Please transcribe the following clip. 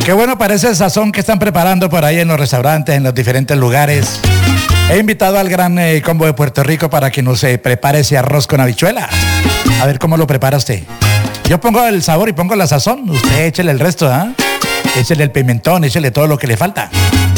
Qué bueno parece el sazón que están preparando por ahí en los restaurantes, en los diferentes lugares. He invitado al gran combo de Puerto Rico para que nos prepare ese arroz con habichuelas. A ver cómo lo prepara usted. Yo pongo el sabor y pongo la sazón. Usted échele el resto, ¿ah? Échele el pimentón, échele todo lo que le falta.